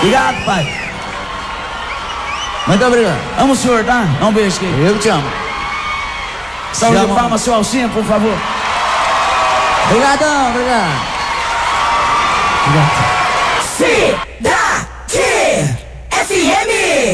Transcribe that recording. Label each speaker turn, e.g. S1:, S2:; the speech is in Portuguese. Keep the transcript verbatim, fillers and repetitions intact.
S1: Obrigado, pai.
S2: Muito obrigado.
S1: Amo o senhor, tá? Dá um beijo aqui.
S2: Eu te amo.
S1: Salve de
S2: amo.
S1: palmas, seu Alcinha, por favor.
S2: Obrigadão, obrigado.
S1: Obrigado.
S3: Se